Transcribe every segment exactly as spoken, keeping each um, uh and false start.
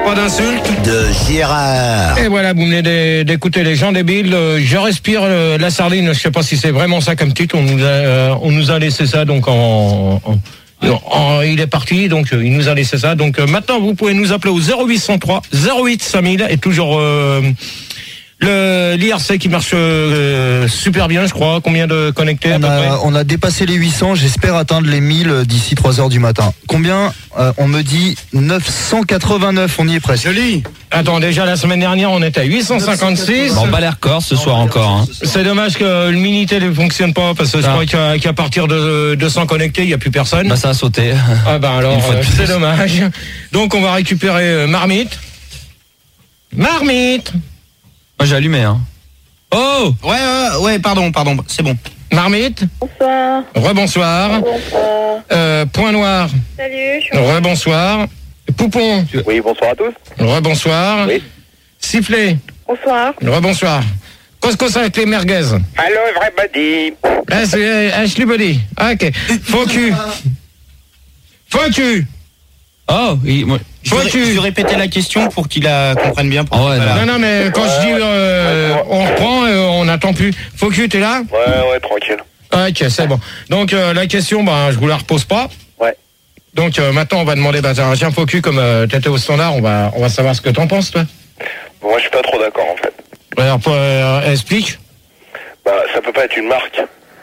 Pas d'insultes. De Gérard. Et voilà, vous venez d'écouter les gens débiles. Je respire la sardine. Je sais pas si c'est vraiment ça comme titre. On nous a, on nous a laissé ça donc en, en, en il est parti, donc il nous a laissé ça. Donc maintenant, vous pouvez nous appeler au zéro huit cent trois zéro huit cinq mille et toujours euh, le l'I R C qui marche euh, super bien, je crois. Combien de connectés? On a, on a dépassé les huit cents. J'espère atteindre les mille d'ici trois heures du matin. Combien? euh, On me dit neuf cent quatre-vingt-neuf. On y est presque. Joli. Attends, déjà la semaine dernière, on était à huit cent cinquante-six. On bat les records ce soir encore. Hein. C'est dommage que le Minitel ne fonctionne pas parce que je Ah. crois qu'à qu'à partir de deux cents connectés, il n'y a plus personne. Bah ça a sauté. Ah ben alors, Une fois de euh, plus. c'est dommage. Donc on va récupérer euh, Marmite. Marmite. Moi j'ai allumé. Hein. Oh, Ouais, ouais, ouais, pardon, pardon, c'est bon. Marmite. Bonsoir. Rebonsoir. Bonsoir. Euh, Point noir. Salut, je suis... Rebonsoir. Poupon. Oui, bonsoir à tous. Rebonsoir. Oui. Sifflet. Bonsoir. Rebonsoir. Couscous avec les merguez. Hello everybody. Ah, c'est euh, Ashley Body. Ah, ok. Faux cul. Faux cul. Oh, il, moi, Je vais, je vais répéter la question pour qu'il la comprenne bien. Pour Ah ouais, voilà. Non, non, mais quand je dis euh, on reprend, euh, on n'attend plus. Faux cul, t'es là? Ouais, ouais, tranquille. Ok, c'est bon. Donc euh, la question, ben, je vous la repose pas. Ouais. Donc euh, maintenant, on va demander, bah, tiens, faux cul, comme euh, t'étais au standard, on va, on va savoir ce que t'en penses, toi. Moi, je suis pas trop d'accord, en fait. Alors, euh, explique. Bah, ça peut pas être une marque.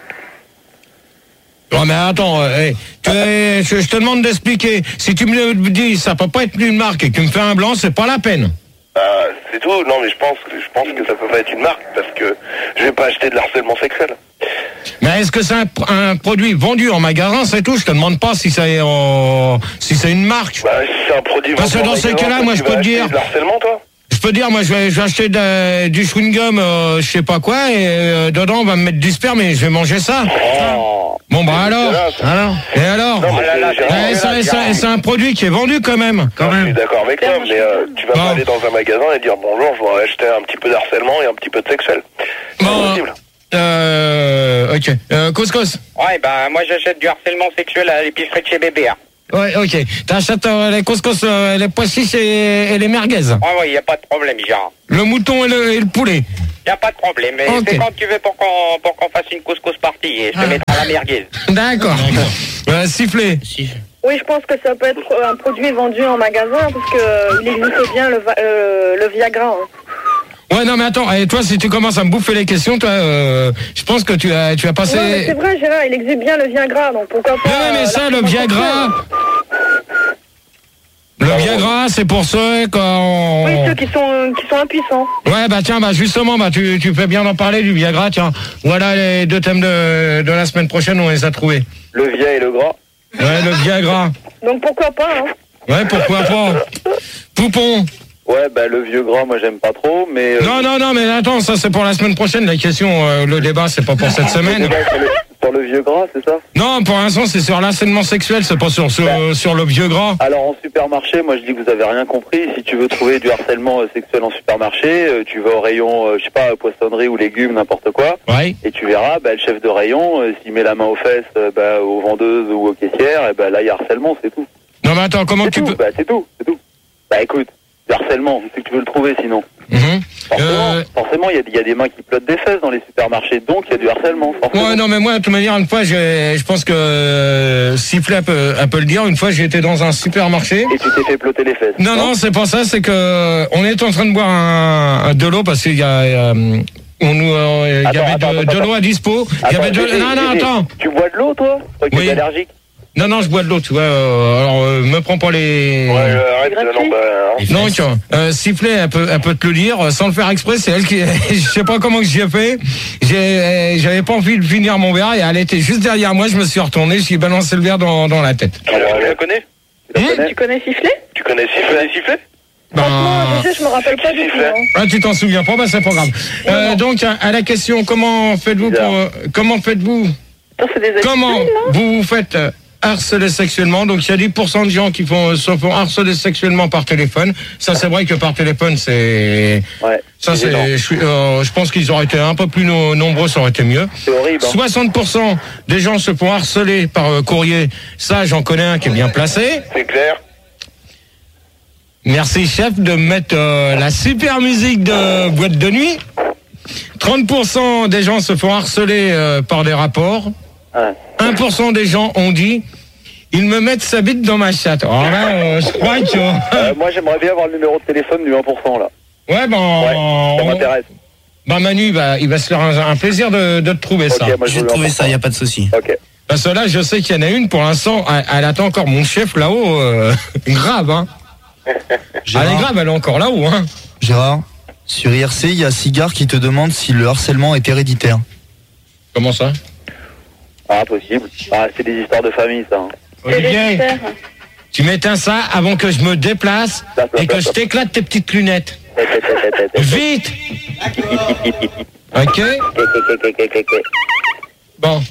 Non, mais attends, euh, hey, tu, euh, je, je te demande d'expliquer. Si tu me dis, ça peut pas être une marque et que tu me fais un blanc, c'est pas la peine. Bah, c'est tout. Non, mais je pense, que- je pense que ça peut pas être une marque parce que je vais pas acheter de l'harcèlement sexuel. Mais est-ce que c'est un, un produit vendu en magasin, c'est tout? Je te demande pas si c'est euh, si c'est une marque. Bah, si c'est un produit. Parce que vendu en dans ces magasin, cas-là, toi, moi, tu je vas peux te acheter dire- de l'harcèlement, toi. Je peux dire, moi, je vais, je vais acheter de- du chewing-gum, euh, je sais pas quoi, et euh, dedans, on va me mettre du sperme et je vais manger ça. Oh. Bon, bah alors Alors Et alors Non, mais Ouais, c'est- c'est- c'est c'est un produit qui est vendu quand même. Quand Non, je suis même. d'accord avec toi, mais euh, tu vas Bon. pas aller dans un magasin et dire bonjour, je voudrais acheter un petit peu d'harcèlement et un petit peu de sexuel. C'est Bon, impossible. euh, ok. Euh, couscous. Ouais, bah moi j'achète du harcèlement sexuel à l'épicerie de chez Bébé. Hein. Ouais, ok. T'achètes euh, les couscous, euh, les pois chiches et, et les merguez. Ouais, ouais, y a pas de problème, Gérard. Le mouton et le, et le poulet. Y a pas de problème. Mais Ok. c'est quand tu veux pour qu'on pour qu'on fasse une couscous partie et je te Ah. mettrai la merguez. D'accord. Euh, sifflet. Si. Oui, je pense que ça peut être un produit vendu en magasin parce que il existe bien le, va- euh, le Viagra. Hein. Ouais, non, mais attends, et toi, si tu commences à me bouffer les questions, toi, euh, je pense que tu as, tu as passé... Non, mais c'est vrai, Gérard, il existe bien le Viagra, donc pourquoi pas... Non, non, mais euh, ça, le l'harcèlement Viagra... Le Viagra, c'est pour ceux quand... sexuel. Oui, ceux qui sont, qui sont impuissants. Ouais, bah tiens, bah justement, bah tu, tu fais bien d'en parler du Viagra, tiens. Voilà les deux thèmes de, de la semaine prochaine, on les a trouvés. Le via et le gras. Ouais, le Viagra. Donc pourquoi pas, hein. Ouais, pourquoi pas. Poupon. Ouais, bah le vieux gras, moi j'aime pas trop, mais. euh, Non, non, non, mais attends, ça c'est pour la semaine prochaine, la question, euh, le débat, c'est pas pour cette semaine. Sur le, sur le vieux gras, c'est ça? Non, pour l'instant, c'est sur l'harcèlement sexuel, c'est pas sur, sur, sur le vieux gras. Alors en supermarché, moi je dis que vous avez rien compris. Si tu veux trouver du harcèlement euh, sexuel en supermarché, euh, tu vas au rayon, euh, je sais pas, poissonnerie ou légumes, n'importe quoi, Ouais. et tu verras, bah, le chef de rayon, euh, s'il met la main aux fesses, euh, bah, aux vendeuses ou aux caissières, et bah, là il y a harcèlement, c'est tout. Non, mais attends, comment C'est tu tout, peux... bah, c'est tout, c'est tout. Bah écoute, du harcèlement, c'est que tu veux le trouver sinon. Mhm. Forcément, Euh, forcément, il y, a- il y a des mains qui plottent des fesses dans les supermarchés, donc il y a du harcèlement. Forcément. Ouais, non, mais moi, de toute manière, une fois, j'ai- je pense que euh, Sifflet peut, elle peut le dire. Une fois, j'étais dans un supermarché. Et tu t'es fait plotter les fesses. Non, non, c'est pas ça. C'est que on est en train de boire un, un de l'eau parce qu'il y a, euh, on nous, euh, il y Attends, avait attends, de, attends, de l'eau à dispo. Il y Attends, avait de, Gégé, non, non, Gégé, attends. Tu bois de l'eau, toi? Toi qui Oui. es allergique? Non, non, je bois de l'eau. Tu vois. euh, alors, euh, me prends pas les. Ouais, euh, arrête, gratuit. non, bah, hein. Non, tiens, euh, Sifflet, elle peut, elle peut te le dire, euh, sans le faire exprès, c'est elle qui, je sais pas comment que j'y ai fait, j'ai, euh, j'avais pas envie de finir mon verre, et elle était juste derrière moi, je me suis retourné, j'ai balancé le verre dans, dans la tête. Tu la connais? Tu la Hein connais? Tu connais Sifflet? Tu connais Sifflet? Sifflet? Franchement, Ben, je sais, je me rappelle pas du tout. Sifflet. Hein. ah, tu t'en souviens pas, bah c'est pas grave. Euh, donc, à, à la question, comment faites-vous pour, euh, comment faites-vous, Attends, c'est des comment astuces, là. vous vous faites euh, harceler sexuellement? Donc, il y a dix pour cent de gens qui font, se font harceler sexuellement par téléphone. Ça, c'est vrai que par téléphone, c'est, Ouais. ça, C'est énorme. c'est, je, suis- euh, je pense qu'ils auraient été un peu plus no- nombreux, ça aurait été mieux. C'est horrible. Hein. soixante pour cent des gens se font harceler par euh, courrier. Ça, j'en connais un qui est bien placé. C'est clair. Merci chef de mettre euh, la super musique de boîte de nuit. trente pour cent des gens se font harceler euh, par des rapports. Ouais. un pour cent des gens ont dit ils me mettent sa bite dans ma chatte. Alors là, euh, je crois que... Euh, moi, j'aimerais bien avoir le numéro de téléphone du un pour cent, là. Ouais, ben... Ouais, ça m'intéresse. Ben Manu, bah, il va se faire un, un plaisir de, de te trouver Ok, ça. moi, Je vais veux trouver le ça, il n'y a pas de souci. Ok. Parce que là, je sais qu'il y en a une, pour l'instant, elle, elle attend encore mon chef là-haut. Euh, grave, hein. Elle est grave, elle est encore là-haut, hein. Gérard, sur I R C, il y a Cigare qui te demande si le harcèlement est héréditaire. Comment ça? Ah, possible. Ah, c'est des histoires de famille, ça. Hein. Olivier, tu m'éteins ça avant que je me déplace et que je t'éclate tes petites lunettes. Vite. Ok. Bon.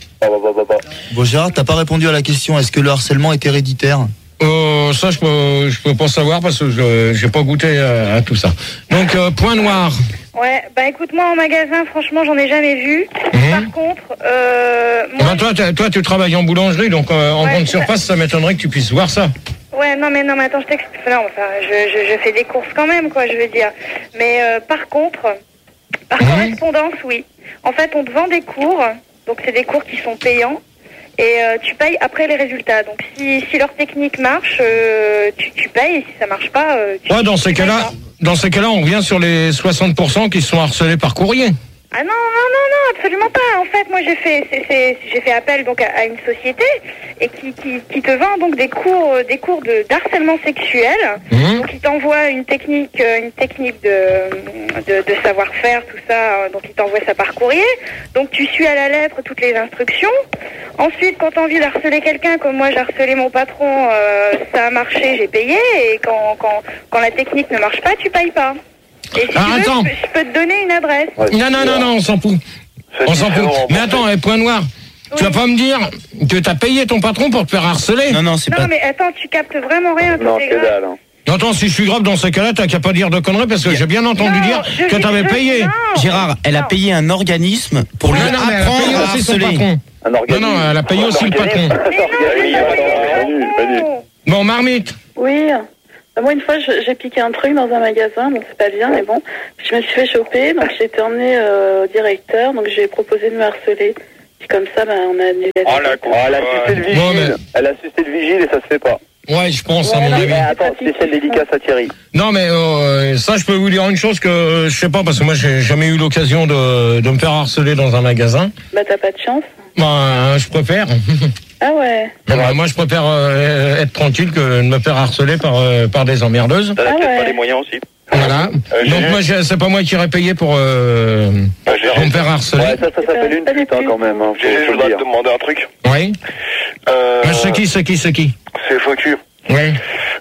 Bon Gérard, t'as pas répondu à la question, est-ce que le harcèlement est héréditaire? Euh, ça, je peux, je peux pas savoir parce que je j'ai pas goûté à, à tout ça. Donc, euh, point noir. Ouais, bah écoute, moi en magasin, franchement, j'en ai jamais vu. Mmh. Par contre, euh, moi... Ben, toi, t'as- toi, tu travailles en boulangerie, donc euh, en Ouais, grande surface, ça m'étonnerait que tu puisses voir ça. Ouais, non, mais non, mais attends, je t'explique. Non, enfin, je, je, je fais des courses quand même, quoi, je veux dire. Mais euh, par contre, par Mmh. correspondance, oui. En fait, on te vend des cours, donc c'est des cours qui sont payants, et euh, tu payes après les résultats. Donc si, si leur technique marche, euh, tu, tu payes, et si ça marche pas, euh, tu Ouais, dans ces tu payes cas-là, pas. dans ces cas-là, on revient sur les soixante pour cent qui sont harcelés par courrier. Ah non, non, non, non, absolument pas. En fait, moi, j'ai fait, c'est, c'est, j'ai fait appel donc à, à une société et qui, qui, qui te vend donc des cours, euh, des cours de d'harcèlement sexuel. Mmh. Donc, il t'envoie une technique, euh, une technique de, de, de savoir-faire, tout ça. euh, Donc, il t'envoie ça par courrier. Donc, tu suis à la lettre toutes les instructions. Ensuite, quand tu as envie d'harceler quelqu'un, comme moi, j'ai harcelé mon patron, euh, ça a marché, j'ai payé. Et quand, quand, quand la technique ne marche pas, tu payes pas. Et si Ah, tu veux, attends. je, peux- je peux te donner une adresse. Non, non, non, non, on s'en fout. On s'en fout. Mais attends, eh, point noir. Tu vas pas me dire que t'as payé ton patron pour te faire harceler? Non, non, c'est Non, pas... mais attends, tu captes vraiment rien. Non, c'est que grave. dalle. Hein. Attends, si je suis grave dans ces cas-là, t'as qu'à pas dire de conneries parce que j'ai bien entendu Non, dire je que dis- t'avais je- payé. non. Gérard, elle a Non. payé un organisme pour lui Non, non, mais elle a apprendre payé à aussi son harceler. patron. Un organisme. Non, non, elle a payé aussi le patron. Mais non, j'ai pas payé le patron. Bon, Marmite. Oui. Euh, Moi, une fois, je- j'ai piqué un truc dans un magasin, donc c'est pas bien, mais bon. Je me suis fait choper, donc j'ai été emmenée euh, au directeur, donc j'ai proposé de me harceler. Puis comme ça, ben, on a annulé la Oh la visite. con. Oh, elle a sucé le vigile. Bon, mais- Elle a sucé le vigile et ça se fait pas. Ouais, je pense, à Ouais, mon non, avis. Mais attends, spécial dédicace à Thierry. Non, mais euh, ça, je peux vous dire une chose que euh, je sais pas, parce que moi, j'ai jamais eu l'occasion de, de me faire harceler dans un magasin. Bah, t'as pas de chance. Ben, je préfère. Ah ouais. Ben, moi, je préfère euh, être tranquille que de me faire harceler par, euh, par des emmerdeuses. T'as Ah peut-être ouais. pas les moyens aussi. Voilà. Euh, Donc, j'ai- moi, je- c'est pas moi qui aurais payé pour, euh, Euh, Gérard, pour me faire harceler. Ouais, ça, ça s'appelle une Pas des pute hein, putes. quand même. Hein, faut, Gégé, je faut le voudrais dire. te demander un truc. Oui. Euh, Mais c'est qui, c'est qui, c'est qui? C'est Focu. Oui.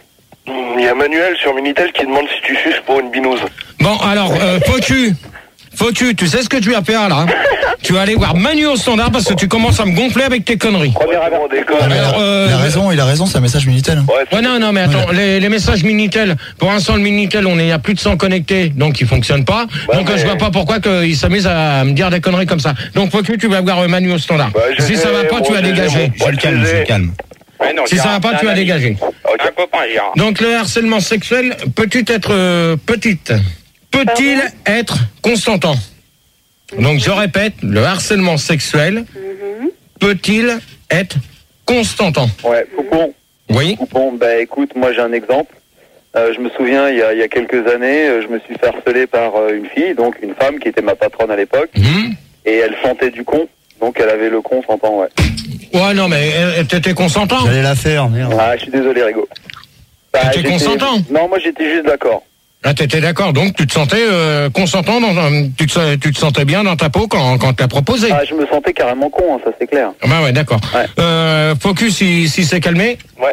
Il y a Manuel sur Minitel qui demande si tu suces pour une binouse. Bon, alors, euh, Focu, Focu, tu sais ce que tu vas faire là? Tu vas aller voir Manu au standard parce que tu commences à me gonfler avec tes conneries. Première Ouais, avertissement. on déconne. Alors, euh, Il a raison, il a raison, c'est un message Minitel. Ouais, Ouais, non, non, mais attends, les, les messages Minitel, pour l'instant, le Minitel, on est à plus de cent connectés, donc il fonctionne pas. Ouais, donc, mais- je vois pas pourquoi qu'il s'amuse à me dire des conneries comme ça. Donc, Focu, tu vas voir euh, Manu au standard. Ouais, je si ça va sais, pas, tu moi, vas je sais, dégager. moi. Je le calme, je le calme. Ouais, non, Si ça va Gérard, pas, c'est tu un vas ami. dégager. Ok. Un copain, Gérard. Donc, le harcèlement sexuel peut-il être euh, petite Peut-il être constantant? Donc, je répète, le harcèlement sexuel peut-il être constantant? Ouais, Poupon. Oui. Poupon, bah écoute, moi j'ai un exemple. Euh, je me souviens, il y, a, il y a quelques années, euh, je me suis fait harceler par euh, une fille, donc une femme qui était ma patronne à l'époque, Mhm. et elle sentait du con, donc elle avait le con sentant, ouais. Ouais, non, mais euh, t'étais consentant? J'allais la faire, merde. Ah, je suis désolé, Rigo. Bah, T'étais j'étais- consentant? Non, moi j'étais juste d'accord. Ah, t'étais d'accord, donc tu te sentais euh, consentant, dans, un- tu, te, tu te sentais bien dans ta peau quand, quand t'as proposé. Ah, je me sentais carrément con, hein, ça c'est clair. Ah bah ouais, d'accord. Ouais. Euh, Focus, il, s'il s'est calmé. Ouais.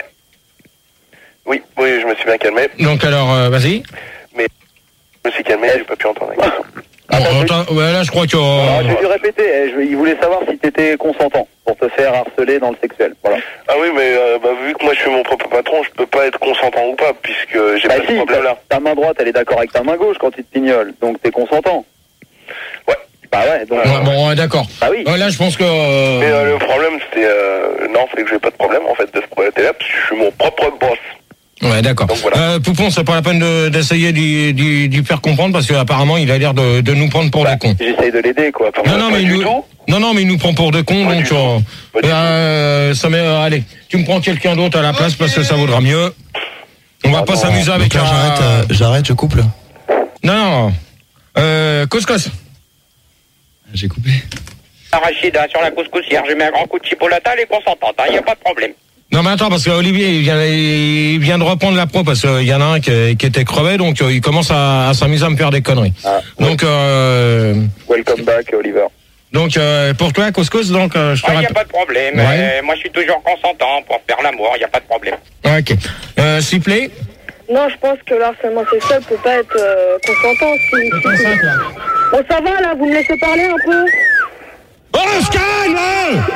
Oui, oui, je me suis bien calmé. Donc alors, euh, vas-y. Je me suis calmé, j'ai pas pu entendre. Bon, Attends, attends, ouais, là, je crois que... Alors, je vais euh, lui répéter, eh, je, il voulait savoir si t'étais consentant pour te faire harceler dans le sexuel. Voilà. Ah oui, mais euh, bah, vu que moi je suis mon propre patron, je peux pas être consentant ou pas, puisque j'ai Bah pas si, ce problème-là. ta, ta main droite, elle est d'accord avec ta main gauche quand tu te pignoles, donc t'es consentant. Ouais. Bah ouais, donc... ouais, bon, ouais, d'accord. Bah oui. Ouais, là, je pense que... euh, Mais euh, le problème, c'était... Euh, non, c'est que j'ai pas de problème, en fait, de ce projet-là, parce que je suis mon propre boss. Ouais, d'accord. Voilà. Euh, Poupon, c'est pas la peine de, d'essayer d'y, d'y, d'y faire comprendre parce qu'apparemment il a l'air de, de nous prendre pour Bah, des cons. j'essaye de l'aider, quoi. Enfin, Non, non, pas mais il du nous, tout. non, non, mais il nous prend pour des cons, Pas donc, du tout. euh, Pas du euh, ça met, euh, allez, tu me prends quelqu'un d'autre à la place parce que ça vaudra mieux. On va Ah pas non. s'amuser avec Donc là, un... j'arrête, euh, j'arrête, je coupe là. Non, non, euh, couscous. J'ai coupé. Rachid, hein, sur la couscoussière, je mets un grand coup de chipolata, elle est consentante, il n'y a pas de problème. Non, mais attends, parce que Olivier, il vient, il vient de reprendre la pro parce qu'il y en a un qui, qui était crevé, donc euh, il commence à, à s'amuser à me faire des conneries. Ah, Donc, euh, welcome back, Oliver. donc euh, pour toi, couscous, donc euh, je te Il n'y a rappelle. pas de problème, Ouais. euh, moi je suis toujours consentant pour faire l'amour, il n'y a pas de problème. Ok. Euh, sifflet. Non, je pense que le harcèlement sexuel peut pas être euh, consentant. Si, si- Bon, ça va là, vous me laissez parler un peu. Oh, on se calme, hein.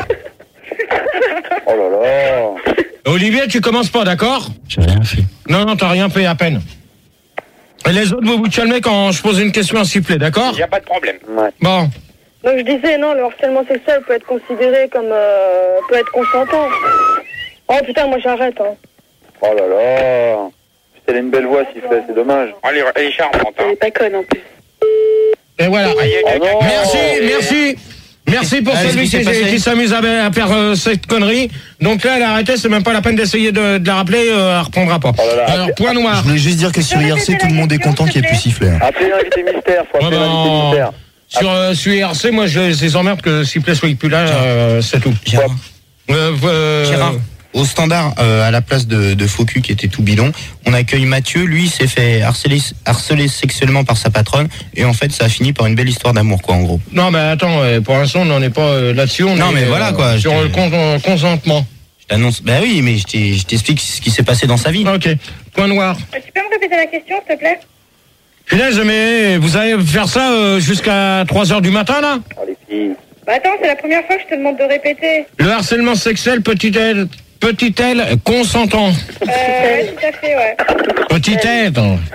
Oh là là. Olivier, tu commences pas, d'accord? J'ai rien fait. Non, non, t'as rien fait à peine. Et les autres, vous vous calmez quand je pose une question à sifflet, d'accord? Il n'y a pas de problème. Ouais. Bon. Donc je disais, non, le harcèlement sexuel peut être considéré comme... euh, peut être consentant. Oh putain, moi j'arrête, hein. Oh là là. Elle a une belle voix, sifflet, c'est dommage. Elle est, elle est charmante. Elle Hein. est pas conne en plus. Et voilà. Ah, il y a quelqu'un Oh qui- non. Merci, merci. Merci pour Allez, celui ce qui qui, s'est passé. qui s'amuse à, à faire euh, cette connerie. Donc là, elle a arrêté, c'est même pas la peine d'essayer de, de la rappeler, euh, elle reprendra pas. Oh là là. Alors, point noir. Je voulais juste dire que sur I R C, tout le monde est content qu'il n'y ait plus sifflet. hein. Appelez l'invité mystère, faut appeler Ouais, ben, l'invité mystère. Sur, euh, sur I R C, moi, je les emmerde que sifflet soit plus là, euh, c'est tout. Gérard, Euh, euh, Gérard, au standard, euh, à la place de, de Faux cul qui était tout bidon, on accueille Mathieu. Lui, il s'est fait harceler, harceler sexuellement par sa patronne. Et en fait, ça a fini par une belle histoire d'amour, quoi, en gros. Non, mais attends, euh, pour l'instant, on n'en est pas euh, là-dessus. On Non, est, mais voilà, quoi, euh, Sur je- le con- euh, consentement. Je t'annonce. Bah oui, mais je t'ai- je t'explique ce qui s'est passé dans sa vie. Ok. Point noir. Tu peux me répéter la question, s'il te plaît? Punaise, mais vous allez faire ça euh, jusqu'à trois heures du matin, là? Oh les filles. Bah attends, c'est la première fois que je te demande de répéter. Le harcèlement sexuel peut-il peut-il consentant? Euh, ouais, tout à fait, ouais. Peut-il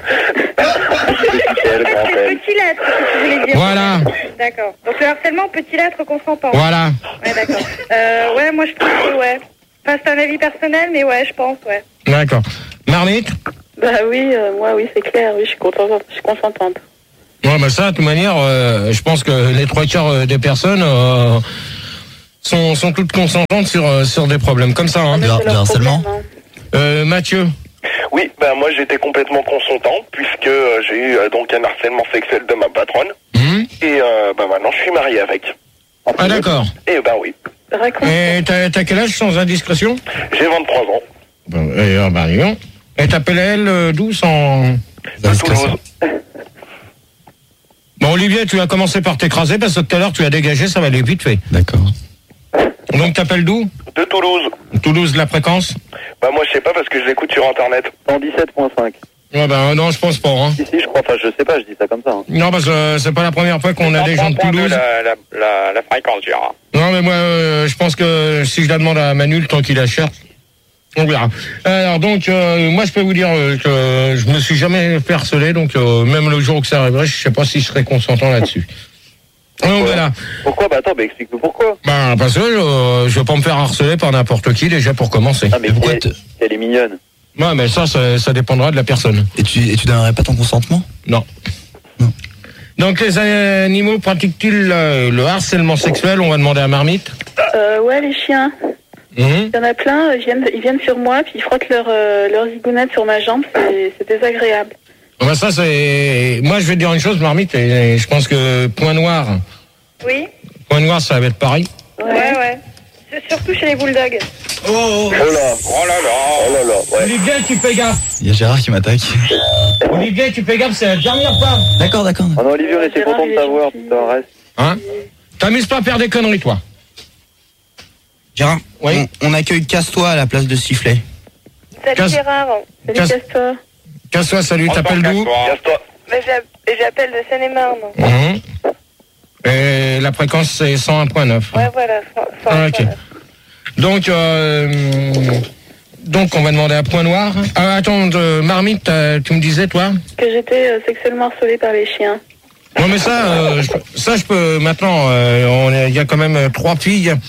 Quel grand thème. Petit l'être, si tu voulais dire. Voilà. D'accord. Donc le harcèlement peut-il être consentant? Voilà. Ouais, d'accord. Euh, ouais, moi je pense que ouais. Enfin, c'est un avis personnel, mais ouais, je pense, ouais. D'accord. Marmite? Bah oui, euh, moi oui, c'est clair, oui, je suis contente, je suis consentante. Ouais, mais ça, de toute manière, euh, je pense que les trois quarts euh, des personnes euh, sont, sont toutes consentantes sur, euh, sur des problèmes comme ça. Hein. Mais Le- c'est le leur harcèlement problème, hein. Euh, Mathieu? Oui, ben moi j'étais complètement consentant puisque euh, j'ai eu euh, donc un harcèlement sexuel de ma patronne Hum et euh, ben maintenant je suis marié avec. Ah, d'accord. Et ben oui, Raconte. Et t'as t'as quel âge sans indiscrétion? j'ai vingt-trois ans. Bon, et, euh, bah, dis donc. Et t'appelles elle euh, d'où sans... De Toulouse. Bon, Olivier, tu as commencé par t'écraser parce que tout à l'heure tu as dégagé, ça va aller vite fait. D'accord. Donc t'appelles d'où? De Toulouse. Toulouse, la fréquence? Bah moi je sais pas parce que je l'écoute sur internet. cent dix-sept virgule cinq. Ouais, ben non, je pense pas. Hein. Si, si, je crois, enfin, je sais pas, je dis ça comme ça. Hein. Non, parce que euh, c'est pas la première fois qu'on a des gens de trente-trois point deux Toulouse. La, la, la, la fréquence, Gérard. Non, mais moi, euh, je pense que si je la demande à Manu, le temps qu'il la cherche, on verra. Alors, donc, euh, moi, je peux vous dire euh, que je me suis jamais fait harceler, donc euh, même le jour où ça arriverait, je sais pas si je serais consentant là-dessus. Donc, voilà. Pourquoi? Bah attends, bah explique-nous pourquoi. Ben, parce que euh, je vais pas me faire harceler par n'importe qui, déjà, pour commencer. Ah mais Et pourquoi elle, te- elle est mignonne. Ouais, mais ça, ça, ça dépendra de la personne. Et tu, et tu donnerais pas ton consentement? Non. Non. Donc, les animaux pratiquent-ils euh, le harcèlement sexuel? On va demander à Marmite. Euh, ouais, les chiens. Mhm. Il y en a plein, euh, ils viennent, ils viennent sur moi, puis ils frottent leur, euh, leur zigounette sur ma jambe, c'est c'est désagréable. Ben, ça, c'est... Moi, je vais te dire une chose, Marmite, et je pense que Point Noir, Oui? Point Noir, ça va être pareil. Ouais, ouais. C'est surtout chez les bulldogs. Oh, Oh là. Oh là là. Oh là là. Ouais. Olivier, tu fais gaffe. Il y a Gérard qui m'attaque. Olivier, tu fais gaffe, c'est la dernière fois. D'accord, d'accord. Oh non, Olivier, on était Gérard, content il de est t'avoir, gentil. putain, reste. Hein? T'amuses pas à faire des conneries, toi. Gérard, Oui. on, on accueille Casse-toi à la place de Sifflet. Salut Casse- Gérard. Salut, Casse- casse-toi. Casse-toi, salut, On t'appelles s'en d'où? casse, toi. Casse-toi. Mais j'a- j'appelle de Seine-et-Marne. Mhm. Et la fréquence, c'est cent un virgule neuf. Ouais, voilà. sans- sans- Ah, ok. Donc, euh, donc, on va demander à Point Noir. Ah, attends, de Marmite, t'as- tu me disais, toi? Que j'étais euh, sexuellement harcelée par les chiens. Non, mais ça, euh, je- ça, je peux, maintenant, euh, on est- il y a quand même euh, trois filles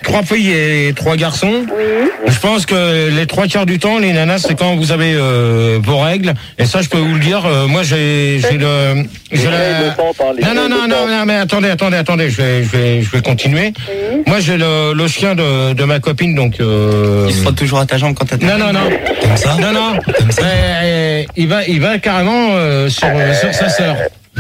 trois filles et trois garçons. Oui. Je pense que les trois quarts du temps, les nanas, c'est quand vous avez euh, vos règles. Et ça, je peux vous le dire. Euh, moi, j'ai, j'ai le, j'ai la... Non, non, non, non, non, mais attendez, attendez, attendez. Je vais, je vais, je vais continuer. Oui. Moi, j'ai le, le chien de, de ma copine, donc. Euh... Il se frotte toujours à ta jambe quand t'as. Non, non, non. Comme ça. Non, non. Euh, euh, il va, il va carrément euh, sur, euh, sur sa sœur.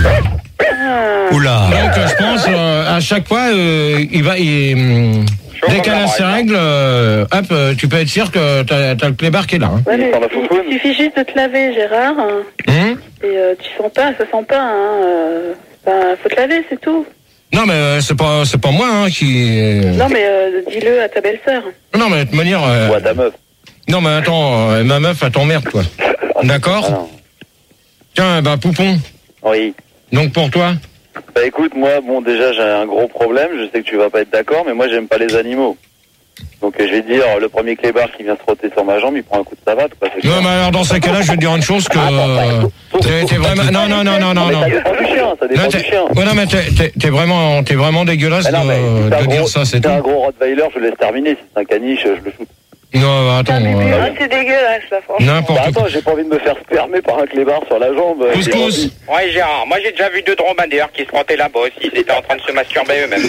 Ah. Oula. Donc, euh, je pense euh, à chaque fois, euh, il va, il, hum, dès qu'elle a ses règles, euh, hop, euh, tu peux être sûr que t'as, t'as le clébard qui est là. Hein. Ouais, mais Dans la il, foufoune. il suffit juste de te laver, Gérard. Hum Et euh, tu sens pas, ça sent pas. Hein, euh, bah, faut te laver, c'est tout. Non, mais euh, c'est pas, c'est pas moi hein, qui. euh, Non, mais euh, dis-le à ta belle-sœur. Non, mais de toute manière. euh, Ou à ta meuf. Non, mais attends, euh, ma meuf, elle t'emmerde, toi. D'accord. Ah non. Tiens, bah Poupon. Oui. Donc pour toi. Bah écoute, moi, bon, déjà, j'ai un gros problème. Je sais que tu vas pas être d'accord, mais moi, j'aime pas les animaux. Donc, euh, je vais dire, le premier clébard qui vient se frotter sur ma jambe, il prend un coup de savate, quoi. C'est Non, clair. mais alors dans ces cas-là, je vais te dire une chose que. euh, t'es, t'es vraiment. Non, non, non, non, non, mais non. ça dépend du chien, ça dépend Non, du t'es... chien. Ouais, non, mais t'es, t'es, t'es vraiment, t'es vraiment dégueulasse Ah non, mais de, si c'est un de gros- dire ça, c'est si tout. c'est un gros Rottweiler, je le laisse terminer. Si c'est un caniche, je le shoot. Non, bah, attends. Ah, mais euh, ah, c'est dégueulasse, là, franchement. N'importe Bah quoi. attends, j'ai pas envie de me faire spermer par un clébard sur la jambe. euh, j'ai Couscous. envie. Ouais, Gérard, moi j'ai déjà vu deux dromadaires qui se frottaient la bosse. Ils étaient en train de se masturber eux-mêmes.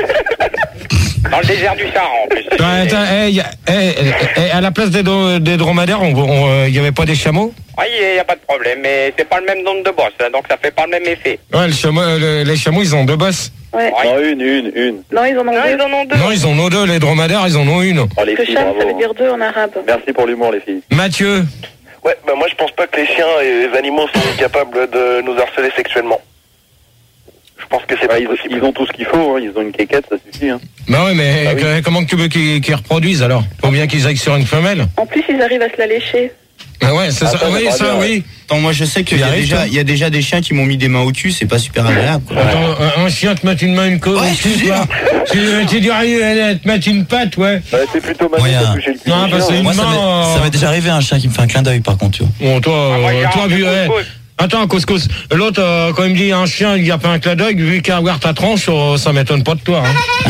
Dans le désert du Sahara en plus. Attends, attends, eh, y a- eh, eh, eh, à la place des, dro- des dromadaires, il on, n'y avait pas des chameaux? Oui, il n'y a pas de problème, mais c'est pas le même nombre de bosses, hein, donc ça fait pas le même effet. Ouais, le chameau, euh, le- les chameaux, ils ont deux bosses. Ouais. Non, une, une, une. Non, ils en ont Non, deux. ils en ont deux. Non, ils en ont deux, les dromadaires, ils en ont une. Oh, les Parce que filles, Cham, bravo. ça veut dire deux en arabe. Merci pour l'humour, les filles. Mathieu. Ouais, bah moi je pense pas que les chiens et les animaux sont capables de nous harceler sexuellement. Je pense que c'est Bah, pas ils, possible. ils ont tout ce qu'il faut, hein. Ils ont une quéquette, ça suffit. Hein. Bah ouais, mais Ah oui. que- comment que tu veux qu'ils, qu'ils reproduisent alors? Faut bien qu'ils aillent sur une femelle. En plus, ils arrivent à se la lécher. Ah ouais, c'est Ah, ça, ça, oui, j'aimerais ça, bien, ouais. oui. Attends, moi je sais qu'il Tu y a arrives, déjà, toi il y a déjà des chiens qui m'ont mis des mains au cul, c'est pas super agréable. quoi. Attends, un, un chien te met une main, une côte, Ouais, je te jure. tu, tu dis rien, te mettre une patte, ouais. Bah, c'est plutôt Manu Ouais, qui a hein. touché le cul Non, du bah, chien, c'est hein. une Moi, ça main, m'est, euh, ça m'est déjà arrivé un chien qui me fait un clin d'œil par contre, tu vois. Bon, toi, Ah, moi, euh, j'ai toi, un vu, peu eh, couscous. attends, couscous. L'autre, euh, quand il me dit un chien, il y a pas un clin d'œil, vu qu'à avoir ta tranche, euh, ça m'étonne pas de toi, hein.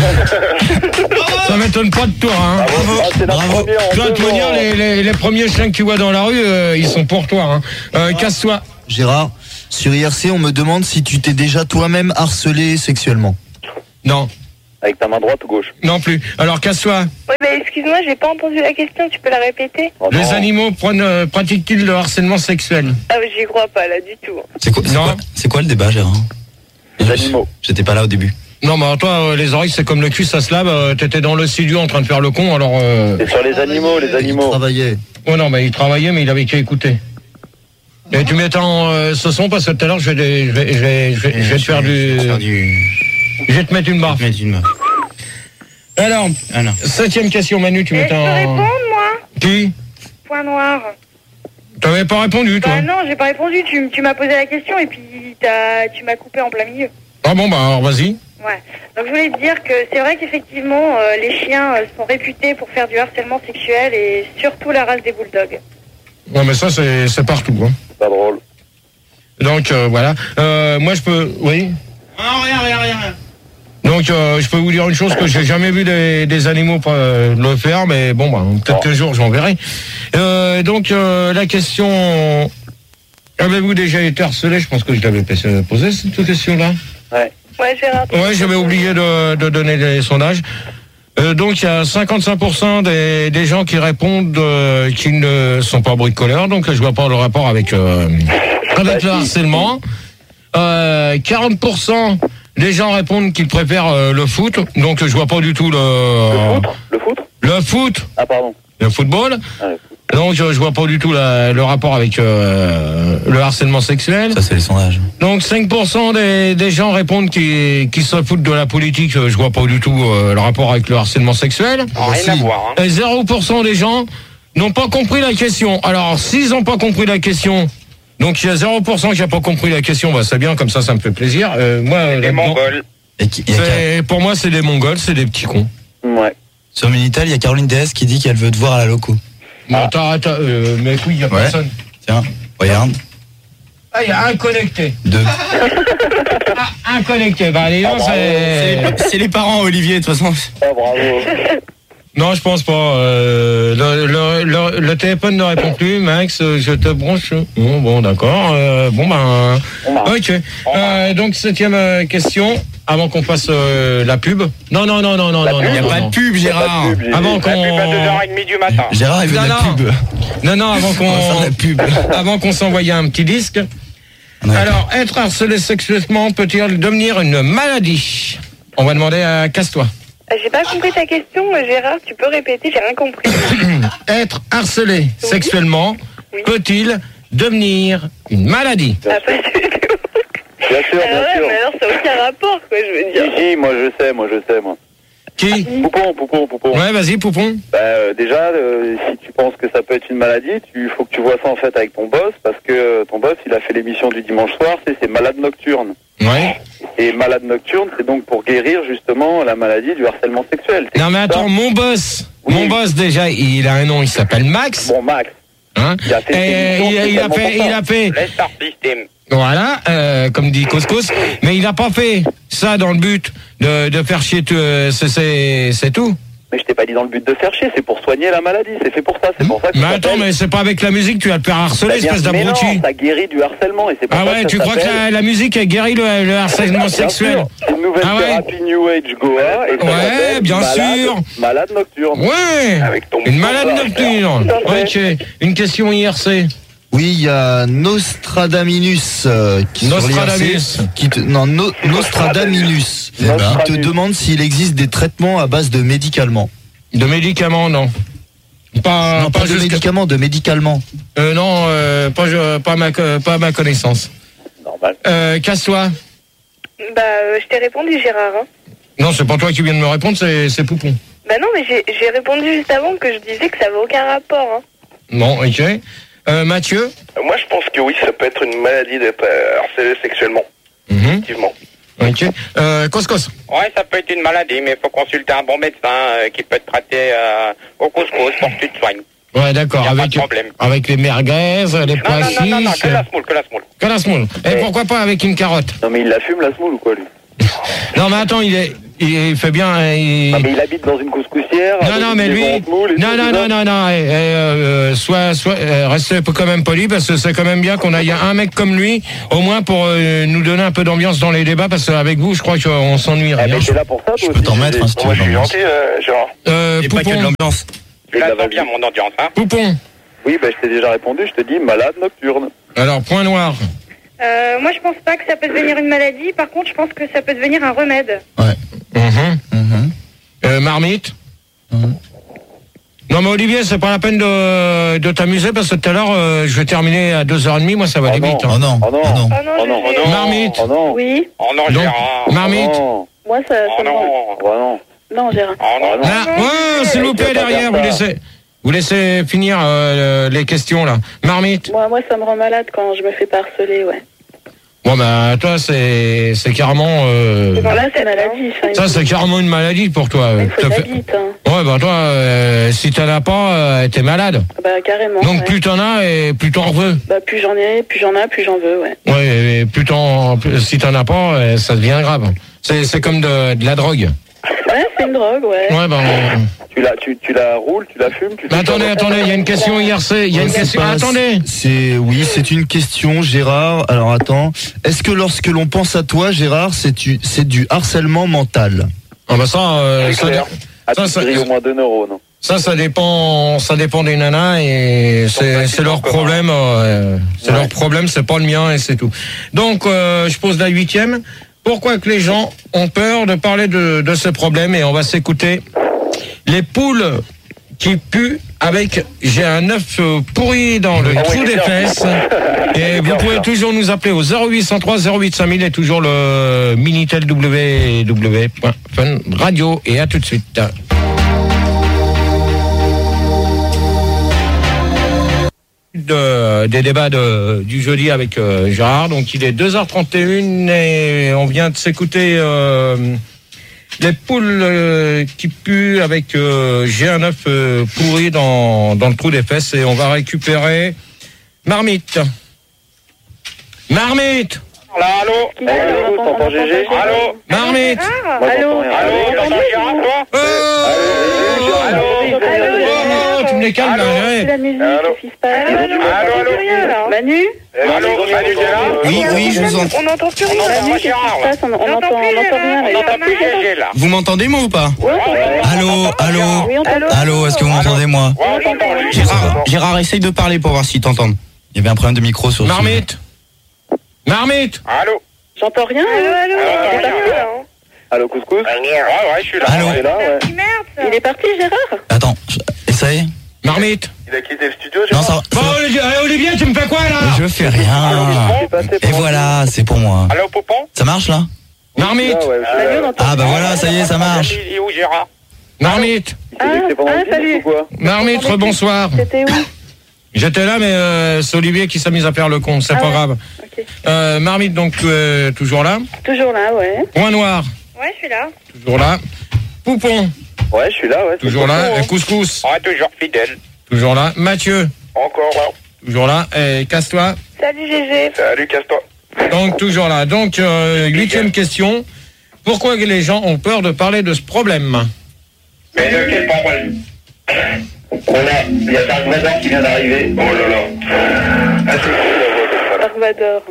Ça m'étonne pas de toi, hein. Ah, c'est la Bravo. première en Tu vas deux te dire, ans. les, les, les premiers chiens que tu vois dans la rue, euh, ils sont pour toi, hein. Euh, casse-toi. Gérard, sur I R C, on me demande si tu t'es déjà toi-même harcelé sexuellement. Non, Avec ta main droite ou gauche? non plus. Alors, casse-toi. Oui, mais excuse-moi, j'ai pas entendu la question, tu peux la répéter? Oh, Les non. animaux prennent, euh, pratiquent-ils le harcèlement sexuel? Ah, mais j'y crois pas, là, du tout. C'est quoi, c'est Non. quoi, c'est quoi le débat, Gérard? Les animaux. J'étais pas là au début. Non, mais toi, euh, les oreilles, c'est comme le cul, ça se lave. euh, T'étais dans le studio en train de faire le con, alors... Euh... C'est sur les animaux, les Il animaux. travaillait. Oh non, mais il travaillait, mais il avait qu'à écouter. Et tu m'étends euh, ce son, parce que tout à l'heure, je vais, je vais, je vais, je vais, je vais te faire du... Faire du... Je vais te mettre une barre. mettre une meuf. Alors, Ah non. septième question, Manu, tu Et je peux m'étends... répondre, moi? Qui? Point noir. T'avais pas répondu, toi? Bah non, j'ai pas répondu, tu, tu m'as posé la question et puis t'as, tu m'as coupé en plein milieu. Ah bon, bah alors vas-y. Ouais. Donc je voulais te dire que c'est vrai qu'effectivement, euh, les chiens euh, sont réputés pour faire du harcèlement sexuel et surtout la race des bulldogs. Ouais, mais ça, c'est c'est partout, hein. Pas drôle. Donc, euh, voilà. Euh, moi, je peux... Oui? Non, rien, rien, rien, rien. Donc, euh, je peux vous dire une chose que j'ai jamais vu des, des animaux euh, le faire, mais bon, bah, peut-être qu'un jour j'en verrai. Euh, donc, euh, la question... Avez-vous déjà été harcelé? Je pense que je l'avais posé, cette question-là. Ouais, Gérard. Ouais, j'avais oublié de, de donner les sondages. Euh, donc, il y a cinquante-cinq pour cent des, des gens qui répondent euh, qu'ils ne sont pas bricoleurs, donc je vois pas le rapport avec, euh, avec le harcèlement. Euh, quarante pour cent des gens répondent qu'ils préfèrent euh, le foot, donc je vois pas du tout le... Le foot Le foot Le foot, Ah, pardon. le football. Ah, le foot. Donc je, je vois pas du tout la- le rapport avec euh, le harcèlement sexuel. Ça, c'est les sondages. Donc cinq pour cent des, des gens répondent qu'ils qu'ils se foutent de la politique, je vois pas du tout euh, le rapport avec le harcèlement sexuel. Rien à voir, hein. Et zéro pour cent des gens n'ont pas compris la question. Alors s'ils n'ont pas compris la question, donc il y a zéro pour cent qui n'a pas compris la question, bah c'est bien, comme ça ça me fait plaisir. Euh, moi, Les là-dedans, Mongols. Et qui- il y a Car- c'est- pour moi c'est des Mongols, c'est des petits cons. Ouais. sur Minitel, il y a Caroline D S qui dit qu'elle veut te voir à la loco. Bon, t'arrêtes, euh, mais oui, il y a Ouais. personne. Tiens, regarde. Ah, il y a un connecté. Deux. Ah, un connecté. Bah, allez, non, c'est... C'est les parents, Olivier, de toute façon. Ah, bravo. Non, je pense pas. Euh, le, le, le, le téléphone ne répond plus, Max. Je te branche. Bon, bon, d'accord. Euh, bon, ben. Ok. Euh, donc, septième euh, question. Avant qu'on fasse euh, la pub. Non, non, non, non, non, non. Il n'y a non, pas non. de pub, Gérard. Pub, j'ai Avant dit. La pub à deux heures qu'on. trente du matin. Gérard, il veut Non, de la non. pub. Non, non, avant On va faire qu'on. la pub. Avant qu'on s'envoie un petit disque. Ouais. Alors, être harcelé sexuellement peut-il devenir une maladie? On va demander à Casse-toi. J'ai pas compris ta question, Gérard, tu peux répéter, j'ai rien compris. Être harcelé sexuellement Oui. peut-il devenir une maladie? Ah, pas du tout. Bien sûr, Ah bien ouais, sûr. mais alors ça n'a aucun rapport, quoi, je veux dire. Si, si, moi je sais, moi je sais, moi. Qui? Poupon, Poupon, Poupon. Ouais, vas-y, Poupon. Bah, euh, déjà, euh, si tu penses que ça peut être une maladie, il faut que tu vois ça en fait avec ton boss, parce que euh, ton boss, il a fait l'émission du dimanche soir, c'est c'est malade nocturne. Ouais. Et malade nocturne, c'est donc pour guérir justement la maladie du harcèlement sexuel. Non, mais attends, mon boss, Oui. mon boss déjà, il a un nom, il s'appelle Max. Bon, Max, Hein? il a fait Et cette émission, il, a- il a spécialement fait, pour il ça. a fait, Laisse start system. voilà, euh, comme dit Couscous, mais il n'a pas fait ça dans le but de, de faire chier, tout, euh, c'est- c'est c'est tout. Mais je t'ai pas dit dans le but de faire chier, c'est pour soigner la maladie, c'est fait pour ça, c'est pour ça que Mais ça attends, s'appelle- mais c'est pas avec la musique que tu vas te faire harceler, Bah, bien- espèce mais non, d'abruti. ça guérit du harcèlement et c'est pour Ah ça ouais, que tu ça crois que s'appelle- la, la musique a guéri le, le harcèlement Bien sexuel? sûr, c'est une nouvelle Ah ouais. thérapie New Age Goa et ça Ouais, s'appelle bien malade, sûr. Malade nocturne. Ouais, Avec ton une malade Tout à nocturne. fait. Ok, une question I R C. Oui, il y a Nostradaminus euh, qui sur Nostradamus. l'I R C, qui te, non, no- Nostradaminus Eh ben. qui te demande s'il existe des traitements à base de médicaments. De médicaments, non. Pas, non, pas, de jusqu'à- médicaments, de médicaments. Euh, non, euh, pas, je- pas, ma, co- pas à ma connaissance. Normal. Euh, Casse-toi. Bah, euh, je t'ai répondu, Gérard. Hein. Non, c'est pas toi qui viens de me répondre, c'est c'est Poupon. Bah non, mais j'ai j'ai répondu juste avant que je disais que ça avait aucun rapport. Hein. Bon, ok. Euh, Mathieu. Euh, Moi, je pense que oui, ça peut être une maladie d'être euh, harcelé sexuellement, Mhm. effectivement. Ok. Euh, Coscos. Ouais, ça peut être une maladie, mais il faut consulter un bon médecin euh, qui peut te traiter euh, au couscous pour que tu te soignes. Ouais, d'accord. Y a pas Avec, de problème. avec les merguez, les Non, non, non, poissis. non, non, que la smoule, que la smoule. Que la semoule. Et Ouais. pourquoi pas avec une carotte? Non mais il la fume la semoule ou quoi lui? Non, mais attends, il, est, il fait bien. Il... Ah mais il habite dans une couscoussière. Non, avec non, une mais maison lui. en semoule et Non, tout, non, c'est non, ça non, non. eh, eh, euh, soit, soit, euh, restez quand même poli parce que c'est quand même bien qu'on ait un mec comme lui, au moins pour euh, nous donner un peu d'ambiance dans les débats parce qu'avec vous, je crois qu'on s'ennuierait. Ah, mais hein. t'es là pour ça, Je toi peux aussi, t'en mettre, Gégé. hein, si tu Moi, veux. je suis l'ambiance. gentil, euh, Gérard. Euh, Et pas que de Poupon. l'ambiance. Tu la Bah, sens vas-y. bien, mon audience, hein. Poupon. Oui, bah je t'ai déjà répondu, je te dis malade nocturne. Alors, point noir. Euh, moi, je pense pas que ça peut devenir une maladie. Par contre, je pense que ça peut devenir un remède. Mhm. Mhm. Euh, marmite. Mhm. Non, mais Olivier, c'est pas la peine de, de t'amuser parce que tout à l'heure, euh, je vais terminer à deux heures trente. Moi, ça va Oh aller non. vite. hein. Oh non, Oh non. oh non. Oh non, Oh non, Gégé. oh non. Marmite. Oh non. Oui, Oh non, Donc, Gérard. Marmite. Oh moi ça, Oh ça me non. non. Oh non. Non, Gérard. Oh non. Oh non. Ah, ouais, s'il vous plaît, Tu vas pas derrière, faire vous ça. laissez, vous laissez finir euh, les questions, là. Marmite. Moi, moi, ça me rend malade quand je me fais pas harceler, ouais. Bon, bah, toi, c'est, c'est carrément, euh, Bon, là, c'est maladie. Ça, il ça, faut- c'est carrément une maladie pour toi. il faut T'as de la fait- guite, hein. Ouais, bah, toi, euh, si t'en as pas, euh, t'es malade. Bah, carrément. Donc, ouais. plus t'en as et plus t'en veux. Bah, plus j'en ai, plus j'en ai, plus j'en veux, ouais. Ouais, et plus t'en, plus- si t'en as pas, euh, ça devient grave. C'est, c'est comme de, de la drogue. Ouais, c'est une drogue, ouais. Ouais, bah, on- Tu la, tu, tu la roules, tu la fumes, tu Mais fais attendez, quoi attendez, il y a une question I R C, il y a une C'est question. pas- Attendez. C'est oui, c'est une question, Gérard. Alors attends, est-ce que lorsque l'on pense à toi, Gérard, c'est du, c'est du harcèlement mental? Ah bah ça, euh, C'est ça, clair. Ah, ça, tu ça- grilles au moins deux neurones. ça, ça dépend, ça dépend des nanas et c'est, c'est leur problème. euh, c'est Ouais. leur problème, c'est pas le mien et c'est tout. Donc, euh, je pose la huitième. Pourquoi que les gens ont peur de parler de, de ce problème et on va s'écouter les poules qui puent avec j'ai un œuf euh, pourri dans le Ah oui, trou c'est des bien. fesses et vous bien, pouvez ça. toujours nous appeler au zéro huit cent trois zéro huit cinq mille et toujours le Minitel w w w point fun radio et à tout de suite. De, des débats de, du jeudi avec euh, Gérard. Donc il est deux heures trente et une et on vient de s'écouter euh, les poules euh, qui puent avec euh, j'ai un œuf euh, pourri dans, dans le trou des fesses et on va récupérer Marmite. Marmite. Là, allô. Qui c'est? On entend- on entend pas Gérard. Allô. Marmite. Allô. Allô, t'entends Gérard, toi? Oh, Allô. oh, tu me les calmes là. C'est ouais. la musique, Allô. qu'est-ce qui se passe? Allô, allô. Manu? Allô, Manu, t'es là? Oui, oui, je vous entends. On n'entend plus On rien. entend Manu, pas qu'est-ce qui Gérard, se là. passe? On on On entend n'entend plus on entend rien. Gérard. On là. entend plus Gégé, là. Vous m'entendez moi ou pas? Ouais, on t'entend. Allô, allô, Oui, on t'entend. allô, est-ce que vous m'entendez moi? Ouais, on t'entend, lui. Gérard, Gérard, essaye de parler pour voir s'ils t'entendent. Il y avait un problème de micro sur. Marmite. Marmite. Allô. J'entends rien. Allô, allô. Ah, Il est rien. parti, là, hein. Allô, couscous? Ouais, ouais, je suis là. Allô. C'est là, ouais. Qui merde, ça. Il est parti, Gérard? Attends, je- et ça y est? Marmite. Il a quitté le studio, Non, Gérard? ça va. Bon, Olivier, allez, Olivier, tu me fais quoi là? Je fais rien. C'est passé Et pendant- voilà, c'est pour moi. Allô, Poupon. Ça marche là? Marmite. Ah, ouais, je suis Manu, là. on entend. Ah bah voilà, ça y est, ça marche. Il est où, Gérard? Marmite. Il s'est dit que c'est pendant Ah, le film, salut. ou quoi? Marmite, rebonsoir. C'était où? J'étais là, mais euh, c'est Olivier qui s'est mis à faire le con, c'est Ah pas ouais. grave. Ok. Euh, Marmite, donc, euh, toujours là. Toujours là, ouais. Point noir, Ouais, je suis là. toujours là. Poupon, Ouais, je suis là, ouais. c'est toujours le là. cochon, Et hein. Couscous, Ouais, toujours fidèle. toujours là. Mathieu, Encore là. toujours là. Et Casse-toi, Salut, Gégé. Salut, casse-toi. donc toujours là. Donc, euh, huitième question. Pourquoi les gens ont peur de parler de ce problème? Mais de quel problème? On a, il y a Dark Vador qui vient d'arriver. Oh là là. Ah, c'est Dark Vador.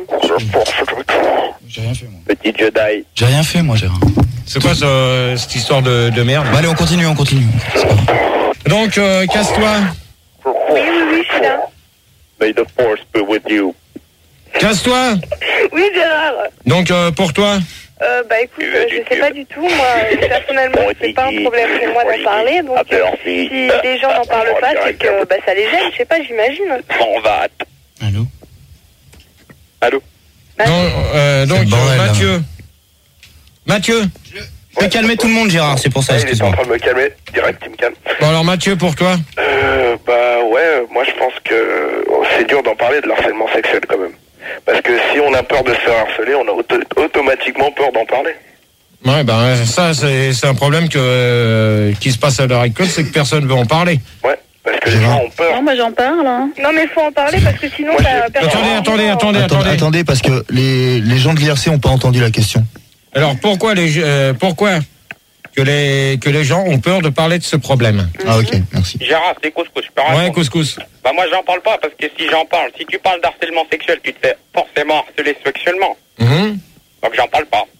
J'ai rien fait moi. Petit Jedi. J'ai rien fait moi, Gérard. C'est quoi ce- cette histoire de, de merde? Bah allez, on continue, on continue. C'est pas grave. Donc, euh, Casse-toi, Oui, oui, oui, je suis là. May the force be with you. Casse-toi. Oui, Gérard. Donc, euh, pour toi, Euh, bah écoute, euh, je sais pas du tout. Moi, euh, personnellement, c'est pas un problème pour moi d'en parler. Donc, euh, si les gens n'en parlent pas, c'est que bah, ça les gêne. Je sais pas, j'imagine. On va. Allô? Allô. non, euh, donc le bordel, là. Mathieu, Mathieu. Fais calmer tout le monde, Gérard, c'est pour ça, Il est en excuse-moi. train de me calmer. Direct, il me calme. Bon alors Mathieu, pour toi. Euh, bah ouais, moi je pense que c'est dur d'en parler de l'harcèlement sexuel quand même. Parce que si on a peur de se faire harceler, on a auto- automatiquement peur d'en parler. Ouais, ben ça c'est c'est un problème que euh, qui se passe à l'heure actuelle, c'est que personne veut en parler. Ouais, parce que les gens ont peur. Non, moi j'en parle. Hein. Non, mais faut en parler parce que sinon, Moi, t'as j'ai- personne. Attendez, attendez, attendez, Attendez, attendez. attendez, parce que les, les gens de l'I R C n'ont pas entendu la question. Alors pourquoi les euh, pourquoi que les que les gens ont peur de parler de ce problème? Ah ok, merci. Gérard, c'est couscous. Je peux Ouais, répondre. couscous. Bah moi j'en parle pas parce que si j'en parle, si tu parles d'harcèlement sexuel, tu te fais forcément harceler sexuellement. Mhm. Donc j'en parle pas.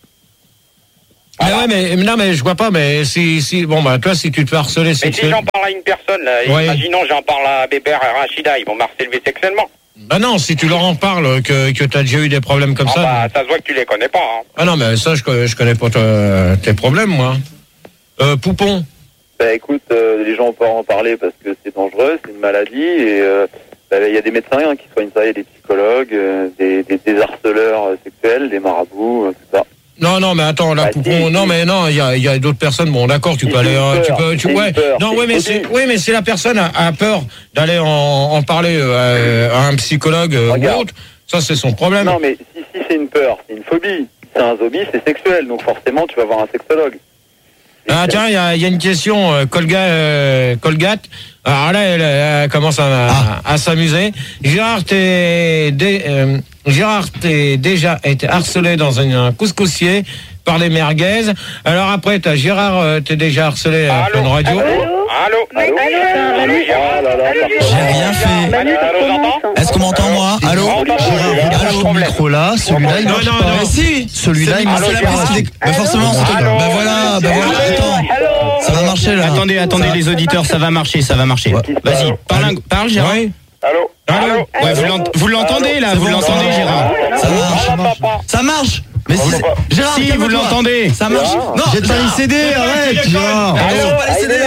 Mais ouais, mais non, mais je vois pas. Mais si si bon bah toi si tu te fais harceler Mais si sexuel. j'en parle à une personne, là, Ouais. imaginons j'en parle à Bébert et Rachida, ils vont m'harceler sexuellement. Bah non, si tu leur en parles que que t'as déjà eu des problèmes comme Ah ça. bah ça se voit que tu les connais pas. Hein. Ah non, mais ça je co- je connais pas ta- tes problèmes moi. Euh, Poupon. Bah écoute, euh, les gens ont peur d'en parler parce que c'est dangereux, c'est une maladie et euh, bah, il y a des médecins hein, qui soignent ça, il y a des psychologues, euh, des, des, des harceleurs euh, sexuels, des marabouts, euh, tout ça. Non, non, mais attends, là, Bah, Poupon, si, non, si. mais non, il y a, il y a d'autres personnes. Bon, d'accord, tu Si, peux c'est aller, une euh, tu peur, peux, tu, c'est ouais, une peur, non, c'est oui, une mais phobie. c'est, oui, mais si la personne a, a peur d'aller en, en parler euh, à, à un psychologue euh, ou Regarde. autre, ça c'est son problème. Non mais si, si c'est une peur, c'est une phobie. Si c'est un zombie, c'est sexuel, donc forcément tu vas voir un sexologue. Ah tiens, il y a, il y a une question, euh, Colga, euh, Colgate. Alors là, elle, elle commence à, Ah. à, à s'amuser. Gérard, t'es, dé- euh, Gérard, t'es déjà été harcelé dans un couscoussier par les merguez. Alors après, t'as Gérard, euh, t'es déjà harcelé à Allô, Fun Radio. Allô. Allô, Allô. Allô, Allô, Gérard. Ah là là, Allô, par Gérard. contre. J'ai rien fait. Manu, ça Allô, commence. j'entends Est-ce qu'on m'entend moi? Allô? Gérard, Regarde Allô. ce micro-là, celui-là il Non, marche non, pas. non. Mais si! Celui-là il C'est marche la pas. prise des- Bah forcément, c'est- Allô. bah voilà, bah voilà, attends. Allô. Ça va marcher là. Attendez, attendez les auditeurs, ça va marcher, ça va marcher. Vas-y, parle, un- parle Gérard. Oui. Allô? Allô. Ouais, vous l'ent- vous l'entendez là, vous l'entendez Gérard? Ça marche. Ça marche. Mais si, c'est- Gérard, Si, vous calme-toi. l'entendez. Ça marche. Non, Jette pas les C D, arrête, Gérard. Allô, pas les C D.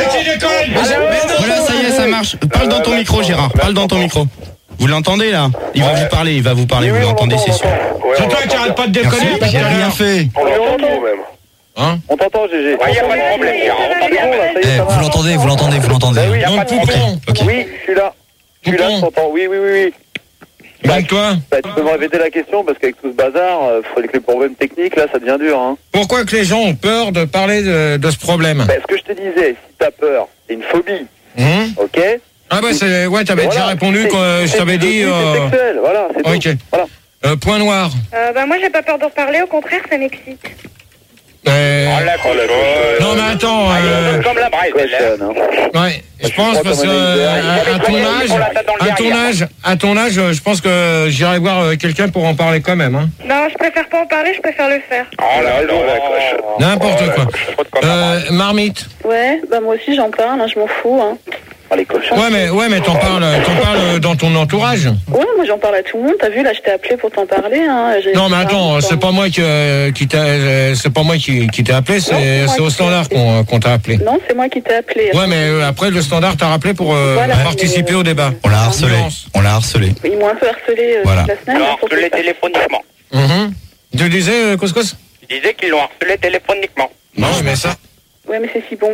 Voilà, ça y est, ça marche. Parle dans ton micro Gérard, parle dans ton micro. Vous l'entendez là? Il va vous parler, il va vous parler, vous l'entendez, c'est sûr. C'est toi qui arrête pas de déconner. Merci, depuis j'ai tout à rien l'heure. fait. On l'entend trop même. Hein? On t'entend, Gégé. Ouais, y a pas de problème, Gérard. On t'entend Bon, là, ça y est, Eh, ça vous va. l'entendez, vous l'entendez, vous l'entendez. Bah oui, Y a pas Donc de problème. Poupon. Oui, je suis là. Je suis là, je Poupon. t'entends. Oui, oui, oui, oui. Donc toi, Bah, tu peux me répéter la question parce qu'avec tout ce bazar, euh, faut avec les problèmes techniques, là, ça devient dur. Hein. pourquoi que les gens ont peur de parler de, de ce problème? Bah, ce que je te disais, si t'as peur, c'est une phobie, Hum ok? Ah bah c'est, ouais, t'avais déjà Voilà, répondu c'est- quand euh, je c'est t'avais une dit. phobie, euh, C'est sexuel, voilà, c'est Ok. tout. Voilà. Euh, point noir. Euh, bah moi j'ai pas peur d'en parler, au contraire ça m'excite. Euh... Oh, la cochonne. Non mais attends, euh... Comme la braise, elle, hein. ouais, je pense parce que euh, à ton âge, à ton âge, à ton âge, je pense que j'irai voir euh, quelqu'un pour en parler quand même, hein. Non, je préfère pas en parler, je préfère le faire. Oh là là, la cochonne. N'importe quoi. Euh, Marmite. Ouais, bah moi aussi j'en parle, hein, je m'en fous. Hein. Oh, les cochons. Ouais mais ouais mais t'en parles, t'en parles dans ton entourage. Ouais, moi j'en parle à tout le monde. T'as vu là, je t'ai appelé pour t'en parler. Hein. J'ai- Non mais attends, c'est pas moi qui, euh, qui t'a, euh, c'est pas moi qui, qui t'ai appelé, c'est, Non, c'est moi c'est au qui standard t'ai qu'on, qu'on t'a appelé. Non, c'est moi qui t'ai appelé. Ouais mais euh, après le standard t'a rappelé pour euh, Voilà, participer mais- au débat. On l'a harcelé. On l'a harcelé. Ils m'ont un peu harcelé euh, Voilà. toute la semaine. Ils l'ont hein, pour harcelé tout ça. téléphoniquement. Mhm. Tu disais euh, Couscous? Ils disaient qu'ils l'ont harcelé téléphoniquement. Non mais ça. Ouais, mais c'est si bon.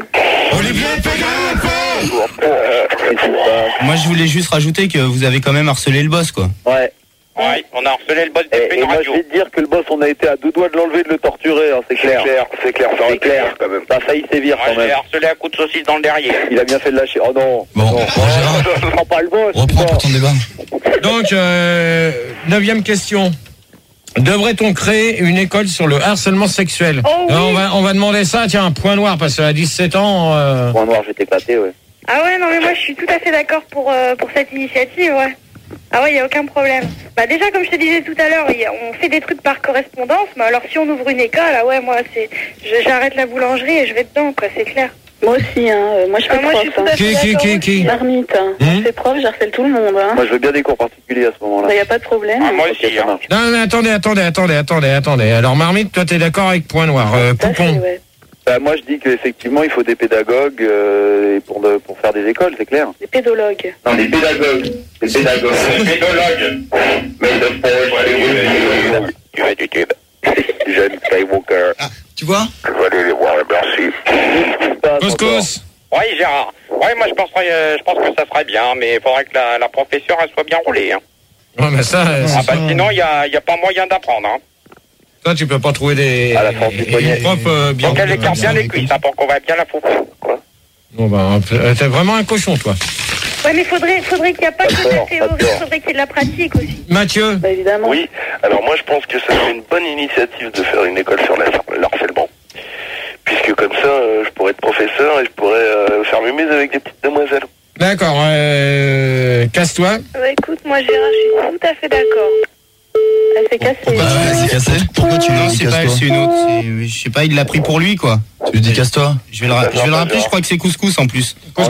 Moi, je voulais juste rajouter que vous avez quand même harcelé le boss, quoi. Ouais. Ouais, on a harcelé le boss Et, des et moi, je radio. vais te dire que le boss, on a été à deux doigts de l'enlever, de le torturer, hein, c'est clair. C'est clair, c'est clair, ça aurait C'est été clair. clair quand même. Ça a failli sévir Moi, quand je l'ai même. harcelé à coups de saucisse dans le derrière. Il a bien fait de lâcher. Oh non. Bon, non. Gérard, Je prends pas le boss. reprends pour ton débat. Donc euh, neuvième question. Devrait-on créer une école sur le harcèlement sexuel? Oh oui. Euh, on va on va demander ça, tiens, un point noir parce qu'à dix-sept ans. Euh... Point noir, je vais t'éclater, ouais. Ah ouais, non mais moi je suis tout à fait d'accord pour, euh, pour cette initiative, ouais. Ah ouais, il n'y a aucun problème. Bah déjà, comme je te disais tout à l'heure, y a- on fait des trucs par correspondance, mais alors si on ouvre une école, ah ouais, moi c'est, je- j'arrête la boulangerie et je vais dedans, quoi, c'est clair. Moi aussi, hein. euh, Moi je fais Ah, moi je suis prof. tout à Hein. fait Qui, qui, d'accord qui, qui aussi. Marmite, hein. Hum. Je fais prof, j'harcèle tout le monde. Hein. Moi, je veux bien des cours particuliers à ce moment-là. Il n'y a pas de problème. Ah, moi Ok, aussi, ça hein. marche. Non mais attendez, attendez, attendez, attendez, attendez. Alors Marmite, toi t'es d'accord avec point noir? Euh, Tout à fait, Poupon. ouais. Bah, moi, je dis qu'effectivement, il faut des pédagogues euh, et pour, de, pour faire des écoles, c'est clair. Des pédologues. Non, des pédagogues. Des pédagogues. Des pédologues. Mais de Tu vas du tube. Jeune Skywalker. Tu vois? Je vais aller les voir, merci. Couscous. Oui, Gérard. Oui, moi je penserais, euh, je pense que ça serait bien, mais il faudrait que la, la professeure elle soit bien roulée. Hein. Ouais mais ça, euh, Ah c'est bah pas- sinon il y a, y a pas moyen d'apprendre. Hein. toi tu peux pas trouver des, À la force du poignet. des profs euh, bien. Donc elle écarte bien les cuisses hein, pour qu'on va bien la foutre. Bon ben, euh, t'es vraiment un cochon toi. Ouais, mais faudrait, faudrait qu'il n'y a pas que de la D'accord, théorie, d'accord. faudrait qu'il y ait de la pratique aussi. Mathieu. Bah évidemment. Oui, alors moi je pense que ça serait une bonne initiative de faire une école sur la- l'harcèlement. Puisque comme ça, euh, je pourrais être professeur et je pourrais euh, faire mes mises avec des petites demoiselles. D'accord, euh, casse-toi. Bah écoute, moi Gérard, je suis tout à fait d'accord. Elle s'est cassée. Pourquoi tu lui dis cassé? Pourquoi tu lui Non, dis c'est pas elle, casse-toi? c'est une autre. c'est- Je sais pas, il l'a pris pour lui, quoi. Tu lui dis casse-toi? Je vais le, ra- je vais le rappeler, je crois que c'est couscous en plus.